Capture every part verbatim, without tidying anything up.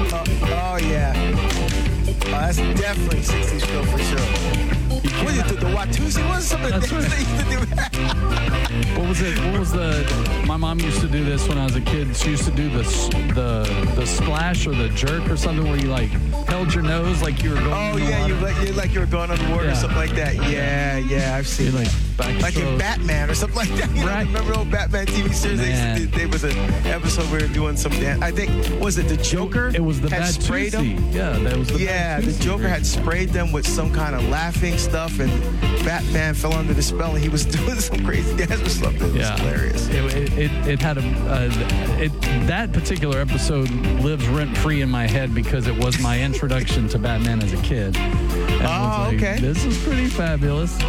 Uh, oh, yeah. Oh, that's definitely sixties feel for sure. What did you do? The Watusi? What was some of the That's things right. they used to do? What was it? What was the? My mom used to do this when I was a kid. She used to do the s- the the splash or the jerk or something where you like held your nose like you were going. Oh, in the yeah, you water. like, you like you were going underwater Yeah. or something like that. Yeah, yeah, I've seen You like, like like in backstroke. Batman or something like that. You know, Right. remember old Batman T V series? They used to Man. do- There was an episode where they were doing some dance. I think, was it the Joker? It was the had bad sprayed them? Yeah, that was the Yeah, Bad the Tusi, Joker right? had sprayed them with some kind of laughing stuff, and Batman fell under the spell, and he was doing some crazy dance or something. It was Yeah, hilarious. It, it, it, it had a uh, it that particular episode lives rent free in my head because it was my introduction to Batman as a kid. And I was Oh, like, okay. This is pretty fabulous.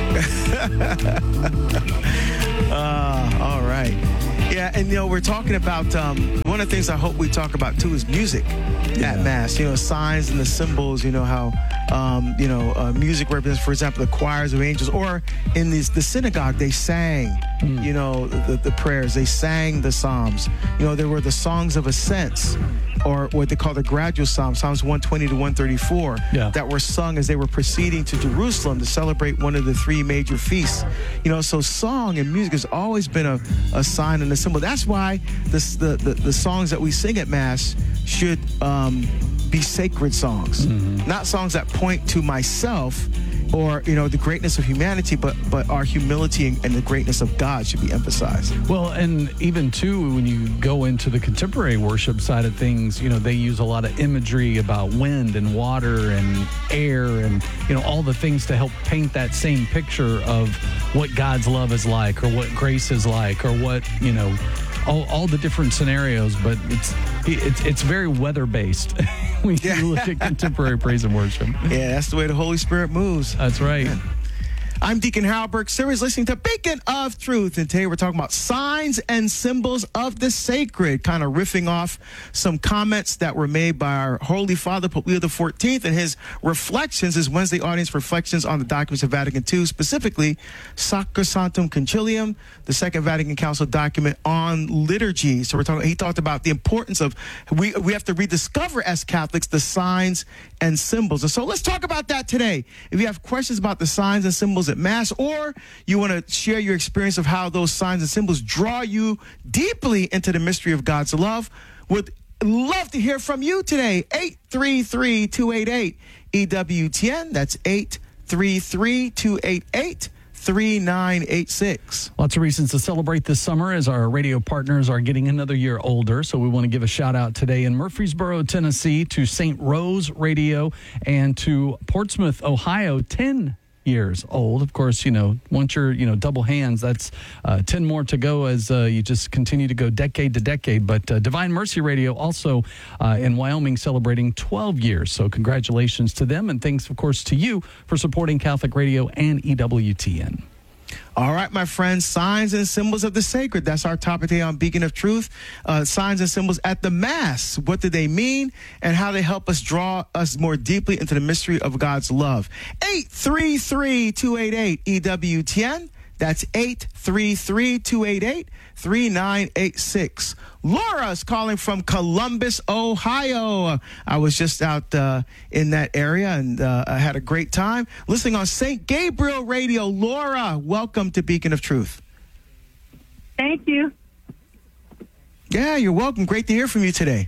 Uh, all right. Yeah, and you know, we're talking about um, one of the things I hope we talk about too is music at Mass. You know, signs and the symbols. You know how um, you know uh, music represents, for example, the choirs of angels, or in this, the synagogue they sang. You know, the, the prayers. They sang the psalms. You know, there were the songs of ascents, or what they call the gradual psalms, Psalms one twenty to one thirty-four, Yeah. that were sung as they were proceeding to Jerusalem to celebrate one of the three major feasts. You know, so song and music has always been a, a sign and a symbol. That's why this, the, the, the songs that we sing at Mass should um, be sacred songs, not songs that point to myself or, you know, the greatness of humanity, but but our humility and, and the greatness of God should be emphasized. Well, and even too, when you go into the contemporary worship side of things, you know, they use a lot of imagery about wind and water and air and, you know, all the things to help paint that same picture of what God's love is like or what grace is like or what, you know, all, all the different scenarios. But it's it's, it's very weather-based when you Yeah. look at contemporary praise and worship. Yeah, that's the way the Holy Spirit moves. That's right. I'm Deacon Harold Burke Series, listening to Beacon of Truth. And today we're talking about signs and symbols of the sacred, kind of riffing off some comments that were made by our Holy Father, Pope Leo the fourteenth, and his reflections, his Wednesday audience reflections on the documents of Vatican two, specifically Sacrosanctum Concilium, the Second Vatican Council document on liturgy. So we're talking, he talked about the importance of, we, we have to rediscover as Catholics the signs and symbols. And so let's talk about that today. If you have questions about the signs and symbols at Mass, or you want to share your experience of how those signs and symbols draw you deeply into the mystery of God's love, would love to hear from you today. eight three three, two eight eight, E W T N. That's eight three three, two eight eight, three nine eight six. Lots of reasons to celebrate this summer as our radio partners are getting another year older. So we want to give a shout out today in Murfreesboro, Tennessee to Saint Rose Radio and to Portsmouth, Ohio, ten years old. Of course, you know, once you're, you know, double hands, that's uh, ten more to go as uh, you just continue to go decade to decade. But uh, Divine Mercy Radio also uh, in Wyoming celebrating twelve years. So congratulations to them. And thanks, of course, to you for supporting Catholic Radio and E W T N. All right, my friends, signs and symbols of the sacred. That's our topic today on Beacon of Truth. Uh, signs and symbols at the Mass. What do they mean and how they help us draw us more deeply into the mystery of God's love? eight three three, two eight eight, E W T N. That's eight three three, two eight eight, three nine eight six. Laura's calling from Columbus, Ohio. I was just out uh, in that area and uh, I had a great time listening on Saint Gabriel Radio. Laura, welcome to Beacon of Truth. Thank you. Yeah, you're welcome. Great to hear from you today.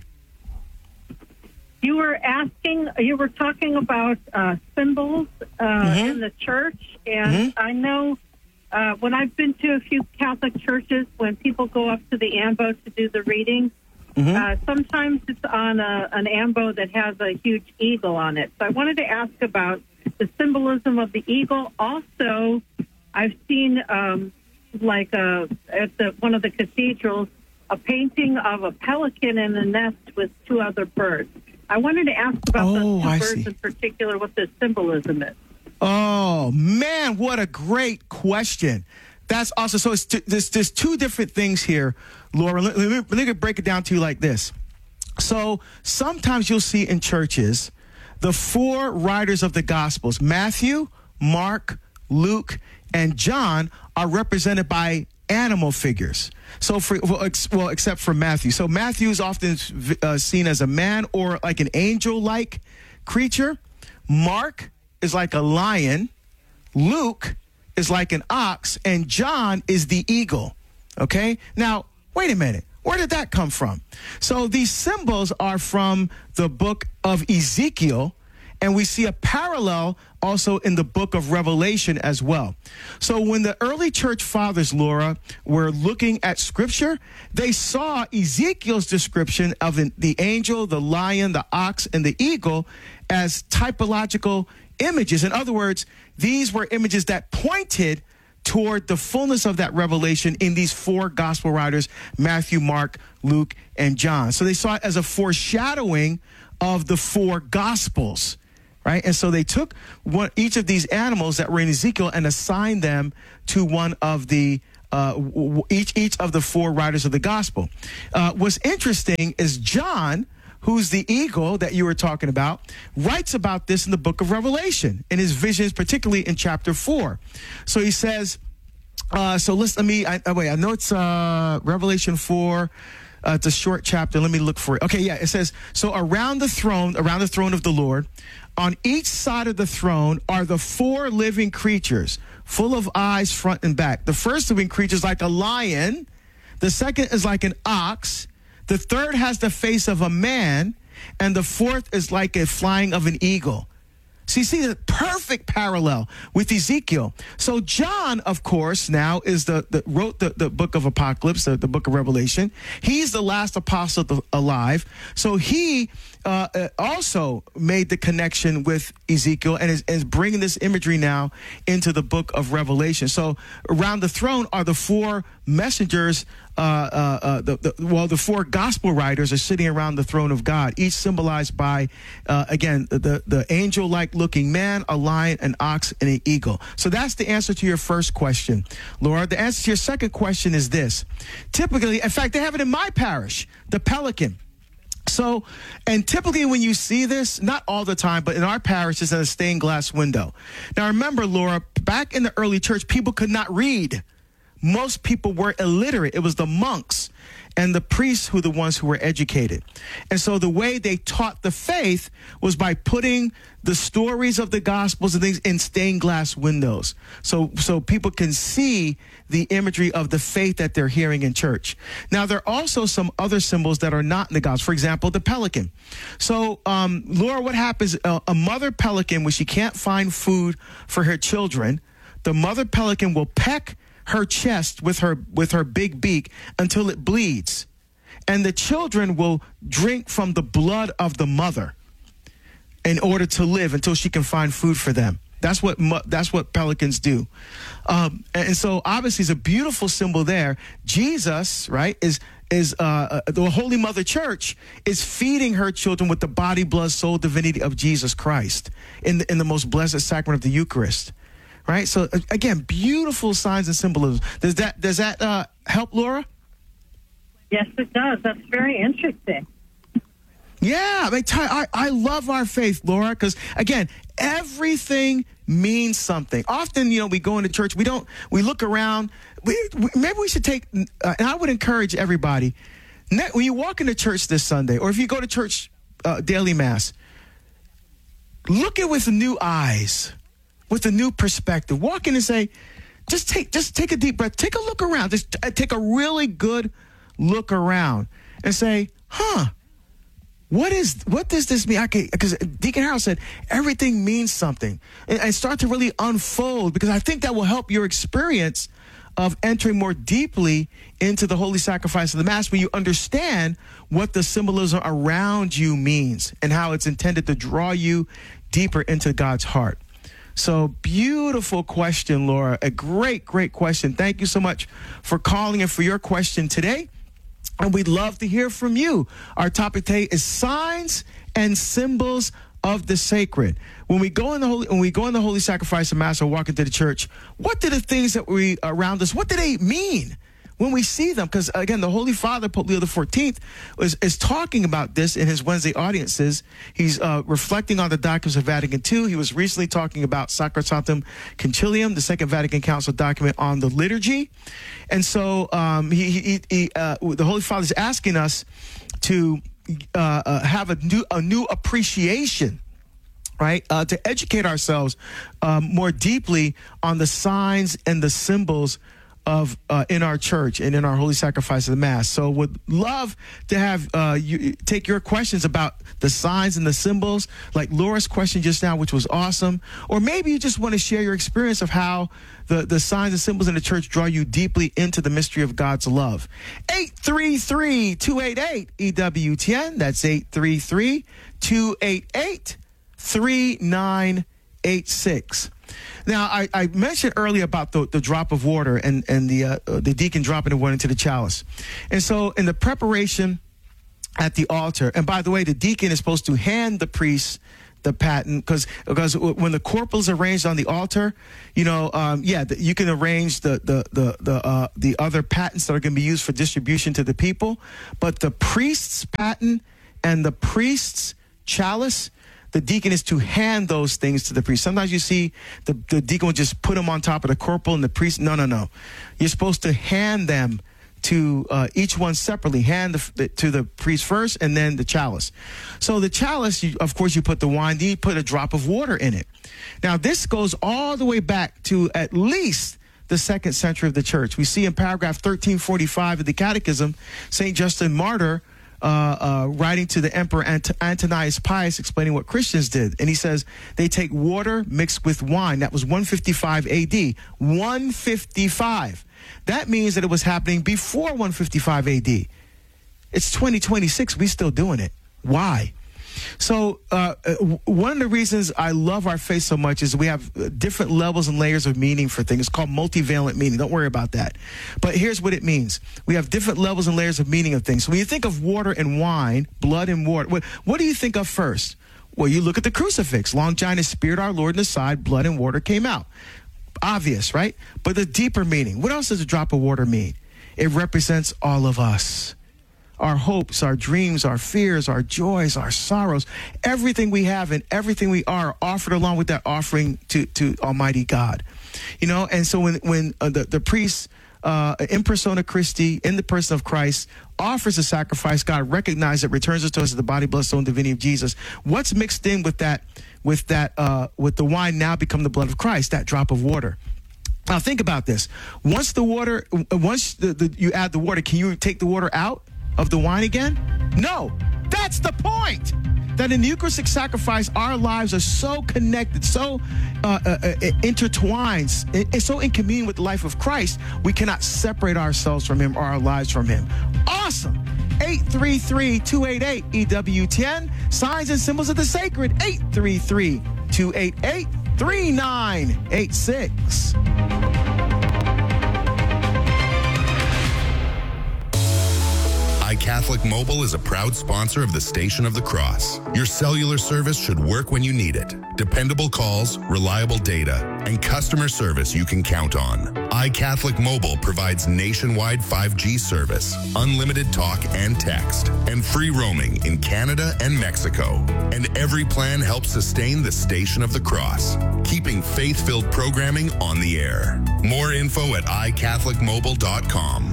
You were asking, you were talking about uh, symbols uh, Mhm. in the church, and I know uh, when I've been to a few Catholic churches, when people go up to the ambo to do the reading, uh, sometimes it's on a, an ambo that has a huge eagle on it. So I wanted to ask about the symbolism of the eagle. Also, I've seen, um, like a, at the, one of the cathedrals, a painting of a pelican in a nest with two other birds. I wanted to ask about Oh, those two I birds see. in particular, what the symbolism is. Oh, man, what a great question. That's awesome. So it's t- there's, there's two different things here, Laura. Let, let, me, let me break it down to you like this. So sometimes you'll see in churches the four writers of the Gospels, Matthew, Mark, Luke, and John, are represented by animal figures. So for well, ex, well except for Matthew. So Matthew is often uh, seen as a man or like an angel-like creature. Mark is like a lion. Luke is like an ox, and John is the eagle. Okay? Now, wait a minute. Where did that come from? So these symbols are from the book of Ezekiel, and we see a parallel also in the book of Revelation as well. So when the early church fathers, Laura, were looking at scripture, they saw Ezekiel's description of the angel, the lion, the ox, and the eagle as typological images. In other words, these were images that pointed toward the fullness of that revelation in these four gospel writers, Matthew, Mark, Luke, and John. So they saw it as a foreshadowing of the four gospels, right? And so they took one, each of these animals that were in Ezekiel and assigned them to one of the uh, w- each each of the four writers of the gospel. Uh, what's interesting is John, who's the eagle that you were talking about, writes about this in the book of Revelation, in his visions, particularly in chapter four. So he says, uh, so let's, let me, I, oh, wait, I know it's uh, Revelation four. Uh, it's a short chapter. Let me look for it. Okay, yeah, it says, so around the throne, around the throne of the Lord, on each side of the throne are the four living creatures, full of eyes front and back. The first living creature is like a lion. The second is like an ox. The third has the face of a man, and the fourth is like a flying of an eagle. So you see the perfect parallel with Ezekiel. So John, of course, now is the, the wrote the, the book of Apocalypse, the, the book of Revelation. He's the last apostle the, alive. So he uh, also made the connection with Ezekiel and is, is bringing this imagery now into the book of Revelation. So around the throne are the four messengers. Uh, uh, uh, the, the, well, the four gospel writers are sitting around the throne of God, each symbolized by, uh, again, the, the angel-like looking man, a lion, an ox, and an eagle. So that's the answer to your first question, Laura. The answer to your second question is this. Typically, in fact, they have it in my parish, the pelican. So, and typically when you see this, not all the time, but in our parish, it's in a stained glass window. Now, remember, Laura, back in the early church, people could not read. Most people were illiterate. It was the monks and the priests who were the ones who were educated. And so the way they taught the faith was by putting the stories of the gospels and things in stained glass windows. So, so people can see the imagery of the faith that they're hearing in church. Now, there are also some other symbols that are not in the gospel. For example, the pelican. So, um, Laura, what happens? Uh, a mother pelican, when she can't find food for her children, the mother pelican will peck her chest with her with her big beak until it bleeds, and the children will drink from the blood of the mother in order to live until she can find food for them. That's what that's what pelicans do, um, and so obviously it's a beautiful symbol there. Jesus, right, is is uh, the Holy Mother Church is feeding her children with the body, blood, soul, divinity of Jesus Christ in the, in the most blessed sacrament of the Eucharist. Right. So, again, beautiful signs and symbolism. Does that does that uh, help, Laura? Yes, it does. That's very interesting. Yeah. I, mean, I, I love our faith, Laura, because, again, everything means something. Often, you know, we go into church, we don't, we look around. We, we, maybe we should take, uh, and I would encourage everybody, when you walk into church this Sunday, or if you go to church uh, daily mass, look at it with new eyes. With a new perspective. Walk in and say, just take just take a deep breath. Take a look around. Just take a really good look around and say, huh, what is what does this mean? Because Deacon Harold said everything means something. And, and start to really unfold, because I think that will help your experience of entering more deeply into the holy sacrifice of the Mass, when you understand what the symbolism around you means and how it's intended to draw you deeper into God's heart. So, beautiful question, Laura. A great, great question. Thank you so much for calling and for your question today. And we'd love to hear from you. Our topic today is signs and symbols of the sacred. When we go in the holy, when we go in the holy sacrifice of Mass or walk into the church, what do the things that we around us, what do they mean? when we see them, because again, the Holy Father, Pope Leo the fourteenth, is, is talking about this in his Wednesday audiences. He's uh, reflecting on the documents of Vatican two. He was recently talking about Sacrosanctum Concilium, the Second Vatican Council document on the liturgy. And so um, he, he, he uh, the Holy Father is asking us to uh, uh, have a new, a new appreciation, right, uh, to educate ourselves um, more deeply on the signs and the symbols of uh, in our church and in our holy sacrifice of the Mass. So would love to have uh, you take your questions about the signs and the symbols, like Laura's question just now, which was awesome. Or maybe you just want to share your experience of how the, the signs and symbols in the church draw you deeply into the mystery of God's love. eight three three, two eight eight, E W T N. That's eight three three, two eight eight, three nine eight six. Now, I, I mentioned earlier about the, the drop of water and, and the uh, the deacon dropping the water into the chalice. And so in the preparation at the altar, and by the way, the deacon is supposed to hand the priest the paten, because because when the corporal is arranged on the altar, you know, um, yeah, the, you can arrange the the the the, uh, the other patents that are going to be used for distribution to the people, but the priest's paten and the priest's chalice, the deacon is to hand those things to the priest. Sometimes you see the, the deacon will just put them on top of the corporal and the priest. No, no, no. You're supposed to hand them to uh, each one separately. Hand the, the, to the priest first and then the chalice. So the chalice, you, of course, you put the wine, then you put a drop of water in it. Now, this goes all the way back to at least the second century of the church. We see in paragraph thirteen forty-five of the Catechism, Saint Justin Martyr, Uh, uh, writing to the Emperor Ant- Antonius Pius, explaining what Christians did. And he says they take water mixed with wine. That was one fifty-five A D. one fifty-five. That means that it was happening before one fifty-five A D. It's twenty twenty-six. We're still doing it. Why? So uh, one of the reasons I love our faith so much is we have different levels and layers of meaning for things. It's called multivalent meaning. Don't worry about that. But here's what it means. We have different levels and layers of meaning of things. So when you think of water and wine, blood and water, what, what do you think of first? Well, you look at the crucifix. Longinus speared our Lord in the side, blood and water came out. Obvious, right? But the deeper meaning, what else does a drop of water mean? It represents all of us. Our hopes, our dreams, our fears, our joys, our sorrows, everything we have and everything we are offered along with that offering to, to Almighty God. You know, and so when, when uh, the, the priest, uh, in persona Christi, in the person of Christ, offers a sacrifice, God recognizes it, returns it to us as the body, blood, soul, and divinity of Jesus. What's mixed in with that, with that, uh, with the wine now become the blood of Christ, that drop of water? Now think about this. Once the water, once the, the, you add the water, can you take the water out of the wine again? No. That's the point. That in the Eucharistic sacrifice, our lives are so connected, so uh, uh, uh, intertwined, it's so in communion with the life of Christ, we cannot separate ourselves from him or our lives from him. Awesome. eight three three, two eight eight, E W T N. Signs and symbols of the sacred. eight three three, two eight eight, three nine eight six. iCatholic Mobile is a proud sponsor of the Station of the Cross. Your cellular service should work when you need it. Dependable calls, reliable data, and customer service you can count on. iCatholic Mobile provides nationwide five G service, unlimited talk and text, and free roaming in Canada and Mexico. And every plan helps sustain the Station of the Cross, keeping faith-filled programming on the air. More info at i catholic mobile dot com.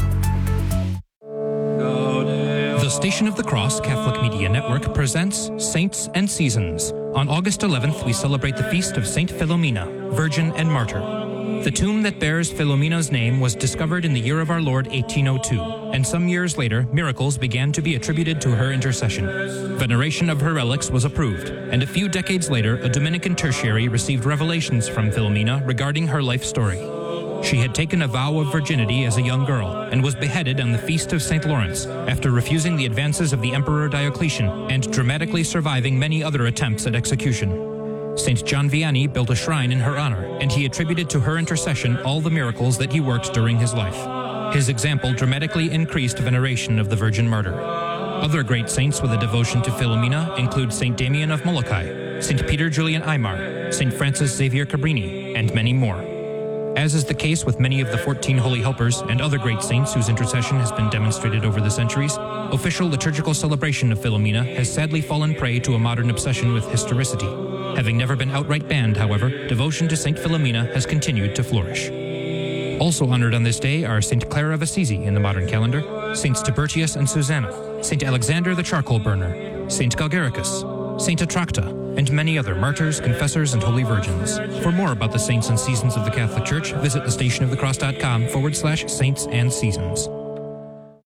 The Station of the Cross Catholic Media Network presents Saints and Seasons. On August eleventh, we celebrate the feast of Saint Philomena, Virgin and Martyr. The tomb that bears Philomena's name was discovered in the year of our Lord eighteen oh two, and some years later, miracles began to be attributed to her intercession. Veneration of her relics was approved, and a few decades later, a Dominican tertiary received revelations from Philomena regarding her life story. She had taken a vow of virginity as a young girl and was beheaded on the Feast of Saint Lawrence after refusing the advances of the Emperor Diocletian and dramatically surviving many other attempts at execution. Saint John Vianney built a shrine in her honor, and he attributed to her intercession all the miracles that he worked during his life. His example dramatically increased veneration of the Virgin Martyr. Other great saints with a devotion to Philomena include Saint Damian of Molokai, Saint Peter Julian Aymar, Saint Francis Xavier Cabrini, and many more. As is the case with many of the fourteen Holy Helpers and other great saints whose intercession has been demonstrated over the centuries, official liturgical celebration of Philomena has sadly fallen prey to a modern obsession with historicity. Having never been outright banned, however, devotion to Saint Philomena has continued to flourish. Also honored on this day are Saint Clara of Assisi in the modern calendar, Saints Tiburtius and Susanna, Saint Alexander the Charcoal Burner, Saint Galgericus, Saint Attracta, and many other martyrs, confessors, and holy virgins. For more about the saints and seasons of the Catholic Church, visit thestationofthecross.com forward slash saints and seasons.